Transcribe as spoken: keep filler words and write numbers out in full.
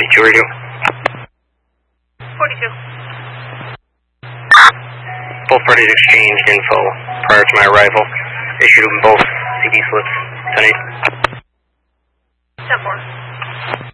forty-two radio. forty-two. Both parties exchanged info prior to my arrival. Issued them both C D slips. ten eight. ten four.